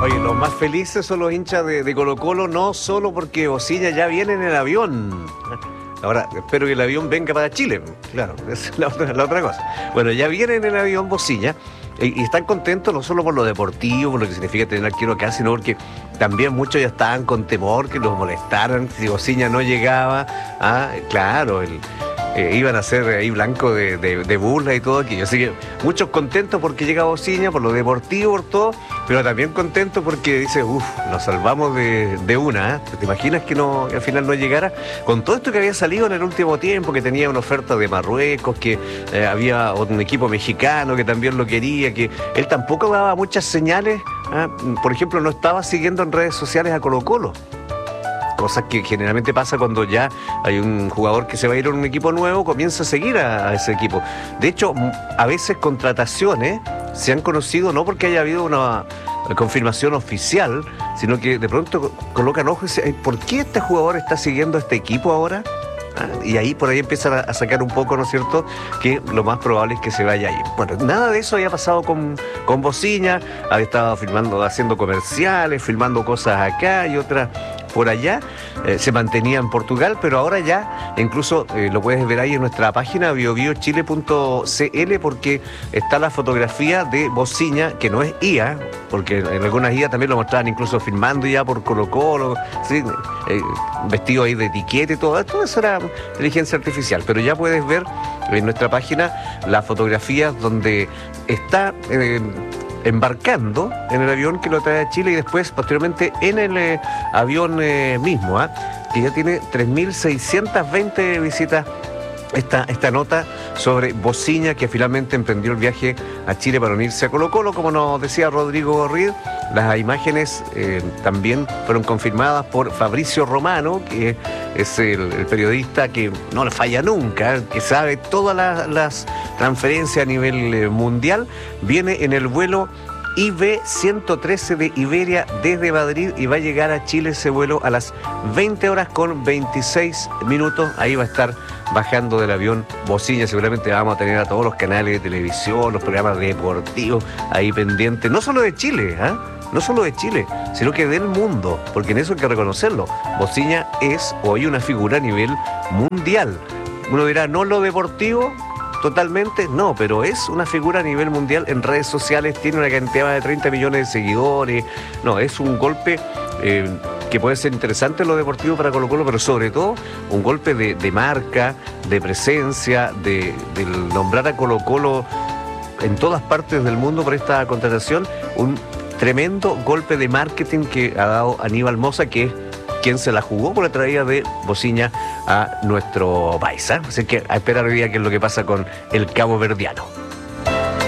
Oye, los más felices son los hinchas de Colo-Colo, no solo porque Bociña ya viene en el avión. Ahora, espero que el avión venga para Chile. Claro, esa es la otra cosa. Bueno, ya viene en el avión Bociña y están contentos no solo por lo deportivo, por lo que significa tener arquero acá, sino porque también muchos ya estaban con temor que los molestaran si Bociña no llegaba. Claro, iban a ser ahí blanco de burla y todo aquello. Así que muchos contentos porque llega Bociña, por lo deportivo, por todo, pero también contentos porque dice, nos salvamos de una. ¿Te imaginas que al final no llegara? Con todo esto que había salido en el último tiempo, que tenía una oferta de Marruecos, que había un equipo mexicano que también lo quería, que él tampoco daba muchas señales. Por ejemplo, no estaba siguiendo en redes sociales a Colo-Colo. Cosas que generalmente pasa cuando ya hay un jugador que se va a ir a un equipo nuevo, comienza a seguir a ese equipo. De hecho, a veces contrataciones se han conocido no porque haya habido una confirmación oficial, sino que de pronto colocan ojos y dicen, ¿por qué este jugador está siguiendo a este equipo ahora? Y ahí por ahí empiezan a sacar un poco, ¿no es cierto?, que lo más probable es que se vaya ahí. Bueno, nada de eso había pasado con Bociña, había estado haciendo comerciales, filmando cosas acá y otras por allá, se mantenía en Portugal, pero ahora ya incluso lo puedes ver ahí en nuestra página biobiochile.cl, porque está la fotografía de Bociña, que no es IA, porque en algunas IA también lo mostraban incluso filmando ya por Colo-Colo, ¿sí? Vestido ahí de etiqueta y todo eso era inteligencia artificial, pero ya puedes ver en nuestra página las fotografías donde está embarcando en el avión que lo trae a Chile y después, posteriormente, en el avión mismo, que ya tiene 3.620 visitas. Esta nota sobre Bociña, que finalmente emprendió el viaje a Chile para unirse a Colo-Colo, como nos decía Rodrigo Gorrid. Las imágenes también fueron confirmadas por Fabricio Romano, que es el periodista que no le falla nunca, que sabe todas las transferencias a nivel mundial. Viene en el vuelo IB-113 de Iberia desde Madrid y va a llegar a Chile ese vuelo a las 20 horas con 26 minutos. Ahí va a estar bajando del avión Bociña. Seguramente vamos a tener a todos los canales de televisión, los programas deportivos ahí pendientes, no solo de Chile, no solo de Chile, sino que del mundo, porque en eso hay que reconocerlo. Bociña es hoy una figura a nivel mundial. Uno dirá, no lo deportivo, totalmente, no, pero es una figura a nivel mundial en redes sociales, tiene una cantidad de 30 millones de seguidores. No, es un golpe que puede ser interesante en lo deportivo para Colo-Colo, pero sobre todo un golpe de marca, de presencia, del nombrar a Colo-Colo en todas partes del mundo por esta contratación, un tremendo golpe de marketing que ha dado Aníbal Mosa, que es quien se la jugó por la traída de Bociña a nuestro país. Así que a esperar hoy día qué es lo que pasa con el cabo verdiano.